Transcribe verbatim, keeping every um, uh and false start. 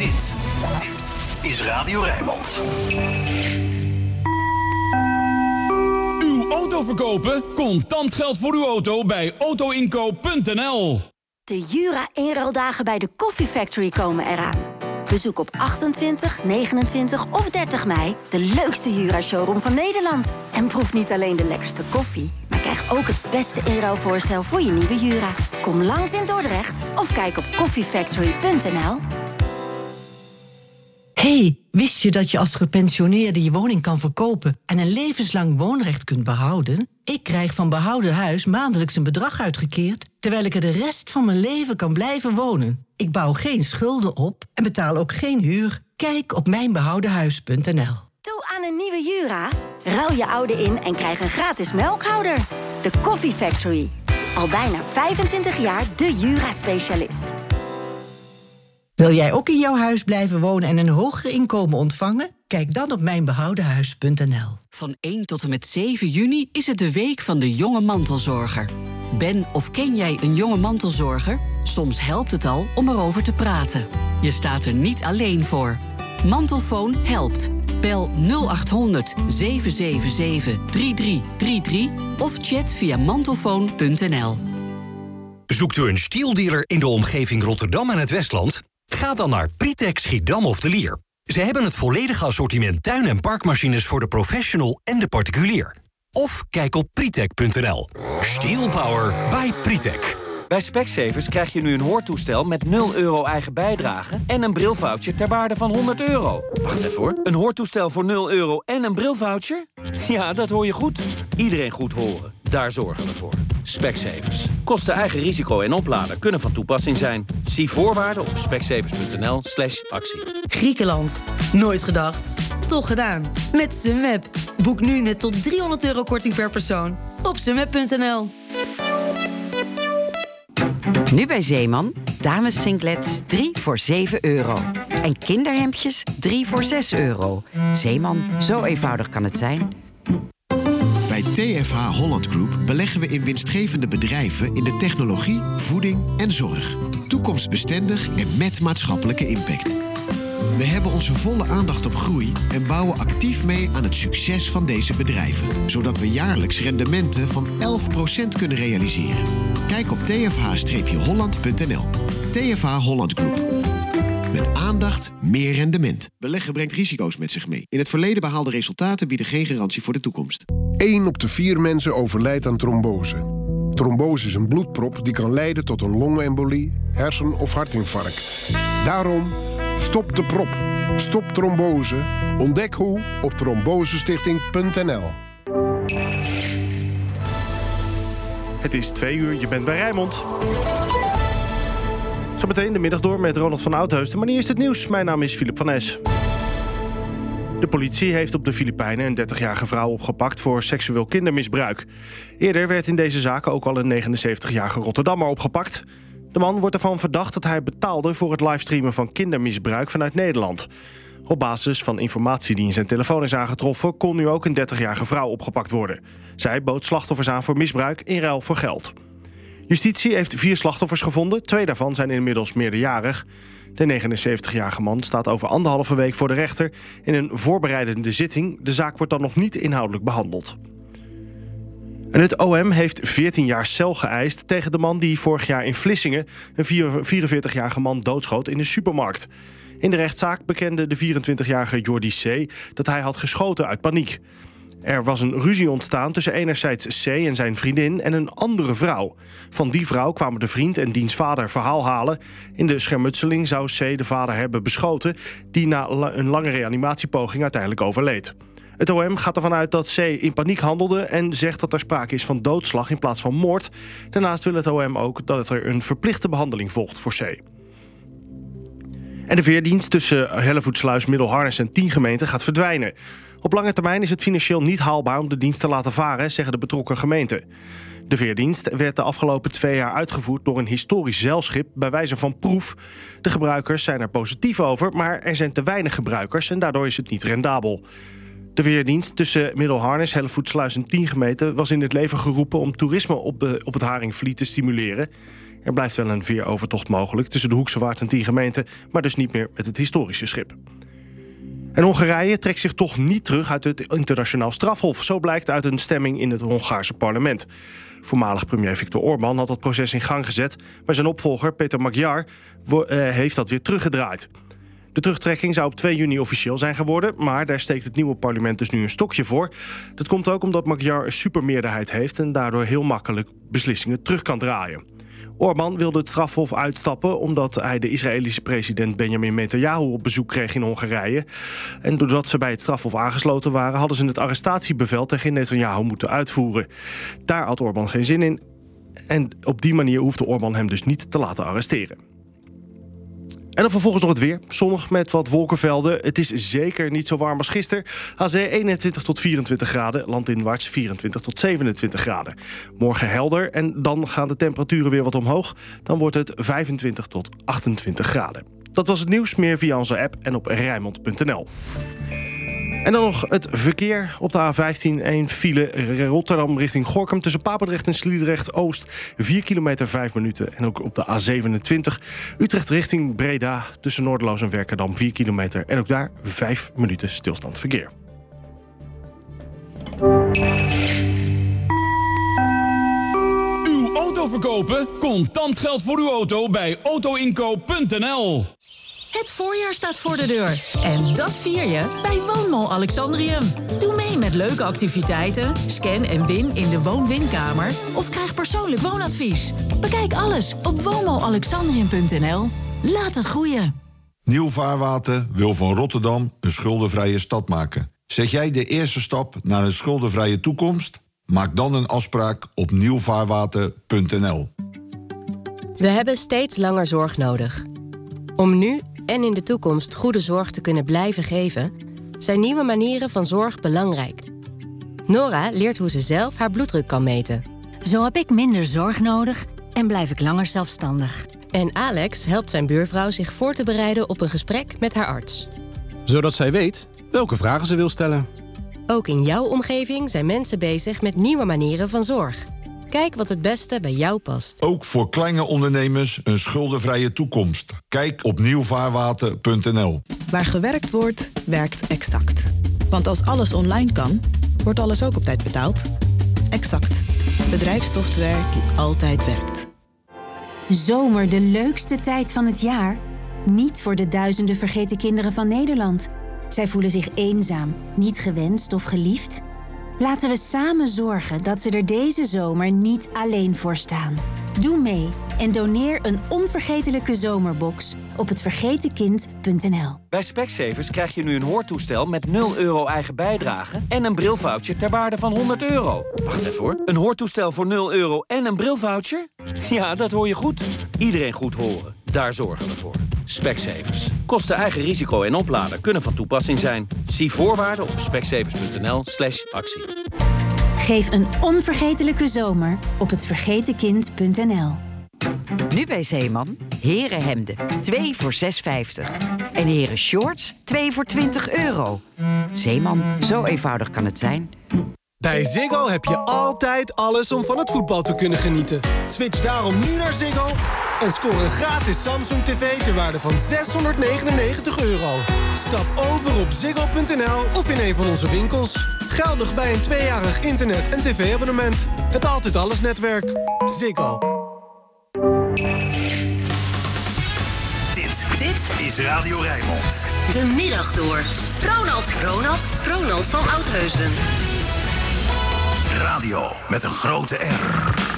Dit, dit is Radio Rijnmond. Uw auto verkopen? Contant geld voor uw auto bij autoinkoop punt n l. De Jura-inruildagen bij de Coffee Factory komen eraan. Bezoek op achtentwintig, negenentwintig of dertig mei de leukste Jura-showroom van Nederland. En proef niet alleen de lekkerste koffie, maar krijg ook het beste inruilvoorstel voor je nieuwe Jura. Kom langs in Dordrecht of kijk op coffee factory punt n l. Hey, wist je dat je als gepensioneerde je woning kan verkopen en een levenslang woonrecht kunt behouden? Ik krijg van Behouden Huis maandelijks een bedrag uitgekeerd, terwijl ik er de rest van mijn leven kan blijven wonen. Ik bouw geen schulden op en betaal ook geen huur. Kijk op mijn behouden huis punt n l. Toe aan een nieuwe Jura? Ruil je oude in en krijg een gratis melkhouder. De Coffee Factory. Al bijna vijfentwintig jaar de Jura-specialist. Wil jij ook in jouw huis blijven wonen en een hoger inkomen ontvangen? Kijk dan op mijn behouden huis punt n l. Van één tot en met zeven juni is het de week van de jonge mantelzorger. Ben of ken jij een jonge mantelzorger? Soms helpt het al om erover te praten. Je staat er niet alleen voor. Mantelfoon helpt. Bel nul acht honderd, zeven zeven zeven, drie drie drie drie of chat via mantelfoon punt n l. Zoekt u een stieldealer in de omgeving Rotterdam en het Westland? Ga dan naar Pritek Schiedam of de Lier. Ze hebben het volledige assortiment tuin- en parkmachines voor de professional en de particulier. Of kijk op pritek punt n l. Steel Power by Pritek. Bij Specsavers krijg je nu een hoortoestel met nul euro eigen bijdrage en een brilvoucher ter waarde van honderd euro. Wacht even hoor. Een hoortoestel voor nul euro en een brilvoucher? Ja, dat hoor je goed. Iedereen goed horen. Daar zorgen we voor. Specsavers. Kosten eigen risico en oplader kunnen van toepassing zijn. Zie voorwaarden op specsavers punt n l slash actie. Griekenland. Nooit gedacht. Toch gedaan. Met Sunweb. Boek nu net tot driehonderd euro korting per persoon. Op sunweb punt n l. Nu bij Zeeman, dames singlets drie voor zeven euro. En kinderhemdjes drie voor zes euro. Zeeman, zo eenvoudig kan het zijn. Bij T F H Holland Group beleggen we in winstgevende bedrijven in de technologie, voeding en zorg. Toekomstbestendig en met maatschappelijke impact. We hebben onze volle aandacht op groei en bouwen actief mee aan het succes van deze bedrijven. Zodat we jaarlijks rendementen van elf procent kunnen realiseren. Kijk op t f h holland punt n l. T F H Holland Group. Met aandacht, meer rendement. Beleggen brengt risico's met zich mee. In het verleden behaalde resultaten bieden geen garantie voor de toekomst. één op de vier mensen overlijdt aan trombose. Trombose is een bloedprop die kan leiden tot een longembolie, hersen- of hartinfarct. Daarom, stop de prop. Stop trombose. Ontdek hoe op trombosestichting punt n l. Het is twee uur, je bent bij Rijnmond. Zometeen de middag door met Ronald van Oudheusden. Maar nu is het nieuws. Mijn naam is Filip van Es. De politie heeft op de Filipijnen een dertigjarige vrouw opgepakt voor seksueel kindermisbruik. Eerder werd in deze zaak ook al een negenenzeventigjarige Rotterdammer opgepakt. De man wordt ervan verdacht dat hij betaalde voor het livestreamen van kindermisbruik vanuit Nederland. Op basis van informatie die in zijn telefoon is aangetroffen, kon nu ook een dertigjarige vrouw opgepakt worden. Zij bood slachtoffers aan voor misbruik in ruil voor geld. Justitie heeft vier slachtoffers gevonden. Twee daarvan zijn inmiddels meerderjarig. De negenenzeventigjarige man staat over anderhalve week voor de rechter in een voorbereidende zitting. De zaak wordt dan nog niet inhoudelijk behandeld. En het O M heeft veertien jaar cel geëist tegen de man die vorig jaar in Vlissingen een vierenveertigjarige man doodschoot in de supermarkt. In de rechtszaak bekende de vierentwintigjarige Jordi C. dat hij had geschoten uit paniek. Er was een ruzie ontstaan tussen enerzijds C. en zijn vriendin en een andere vrouw. Van die vrouw kwamen de vriend en diens vader verhaal halen. In de schermutseling zou C. de vader hebben beschoten, die na een lange reanimatiepoging uiteindelijk overleed. Het O M gaat ervan uit dat C. in paniek handelde en zegt dat er sprake is van doodslag in plaats van moord. Daarnaast wil het O M ook dat er een verplichte behandeling volgt voor C. En de veerdienst tussen Hellevoetsluis, Middelharnis en tien gemeenten gaat verdwijnen. Op lange termijn is het financieel niet haalbaar om de dienst te laten varen, zeggen de betrokken gemeenten. De veerdienst werd de afgelopen twee jaar uitgevoerd door een historisch zeilschip bij wijze van proef. De gebruikers zijn er positief over, maar er zijn te weinig gebruikers en daardoor is het niet rendabel. De veerdienst tussen Middelharnis, Hellevoetsluis en tien gemeenten was in het leven geroepen om toerisme op, de, op het Haringvliet te stimuleren. Er blijft wel een veerovertocht mogelijk tussen de Hoekse Waard en tien gemeenten, maar dus niet meer met het historische schip. En Hongarije trekt zich toch niet terug uit het internationaal strafhof. Zo blijkt uit een stemming in het Hongaarse parlement. Voormalig premier Viktor Orbán had dat proces in gang gezet, maar zijn opvolger Peter Magyar wo- uh, heeft dat weer teruggedraaid. De terugtrekking zou op twee juni officieel zijn geworden, maar daar steekt het nieuwe parlement dus nu een stokje voor. Dat komt ook omdat Magyar een supermeerderheid heeft en daardoor heel makkelijk beslissingen terug kan draaien. Orbán wilde het strafhof uitstappen omdat hij de Israëlische president Benjamin Netanyahu op bezoek kreeg in Hongarije. En doordat ze bij het strafhof aangesloten waren, hadden ze het arrestatiebevel tegen Netanyahu moeten uitvoeren. Daar had Orbán geen zin in en op die manier hoefde Orbán hem dus niet te laten arresteren. En dan vervolgens nog het weer. Zonnig met wat wolkenvelden. Het is zeker niet zo warm als gisteren. Aan zee eenentwintig tot vierentwintig graden. Landinwaarts vierentwintig tot zevenentwintig graden. Morgen helder en dan gaan de temperaturen weer wat omhoog. Dan wordt het vijfentwintig tot achtentwintig graden. Dat was het nieuws. Meer via onze app en op rijnmond punt n l. En dan nog het verkeer op de A vijftien. één file Rotterdam richting Gorinchem tussen Papendrecht en Sliedrecht-Oost. vier kilometer, vijf minuten. En ook op de A zevenentwintig Utrecht richting Breda tussen Noorderloos en Werkendam. vier kilometer. En ook daar vijf minuten stilstand verkeer. Uw auto verkopen? Contant geld voor uw auto bij auto inkoop punt n l. Het voorjaar staat voor de deur. En dat vier je bij Woonmall Alexandrium. Doe mee met leuke activiteiten, scan en win in de woon-winkamer of krijg persoonlijk woonadvies. Bekijk alles op woonmall alexandrium punt n l. Laat het groeien. Nieuw Vaarwater wil van Rotterdam een schuldenvrije stad maken. Zet jij de eerste stap naar een schuldenvrije toekomst? Maak dan een afspraak op nieuw vaarwater punt n l. We hebben steeds langer zorg nodig. Om nu en in de toekomst goede zorg te kunnen blijven geven, zijn nieuwe manieren van zorg belangrijk. Nora leert hoe ze zelf haar bloeddruk kan meten. Zo heb ik minder zorg nodig en blijf ik langer zelfstandig. En Alex helpt zijn buurvrouw zich voor te bereiden op een gesprek met haar arts. Zodat zij weet welke vragen ze wil stellen. Ook in jouw omgeving zijn mensen bezig met nieuwe manieren van zorg. Kijk wat het beste bij jou past. Ook voor kleine ondernemers een schuldenvrije toekomst. Kijk op nieuw vaarwater punt n l. Waar gewerkt wordt, werkt Exact. Want als alles online kan, wordt alles ook op tijd betaald. Exact. Bedrijfssoftware die altijd werkt. Zomer, de leukste tijd van het jaar? Niet voor de duizenden vergeten kinderen van Nederland. Zij voelen zich eenzaam, niet gewenst of geliefd. Laten we samen zorgen dat ze er deze zomer niet alleen voor staan. Doe mee en doneer een onvergetelijke zomerbox op het vergeten kind punt n l. Bij Specsavers krijg je nu een hoortoestel met nul euro eigen bijdrage en een brilvoucher ter waarde van honderd euro. Wacht even hoor. Een hoortoestel voor nul euro en een brilvoucher? Ja, dat hoor je goed. Iedereen goed horen. Daar zorgen we voor. Specsavers. Kosten eigen risico en oplader kunnen van toepassing zijn. Zie voorwaarden op specsavers punt n l slash actie. Geef een onvergetelijke zomer op het vergeten kind punt n l. Nu bij Zeeman, herenhemden, twee voor zes vijftig. En heren shorts, twee voor twintig euro. Zeeman, zo eenvoudig kan het zijn. Bij Ziggo heb je altijd alles om van het voetbal te kunnen genieten. Switch daarom nu naar Ziggo en scoor een gratis Samsung tv ter waarde van zeshonderdnegenennegentig euro. Stap over op ziggo punt n l of in een van onze winkels. Geldig bij een tweejarig internet- en tv-abonnement. Het Altijd Alles netwerk. Ziggo. Dit, dit is Radio Rijnmond. De middag door. Ronald, Ronald, Ronald van Oudheusden. Radio met een grote R.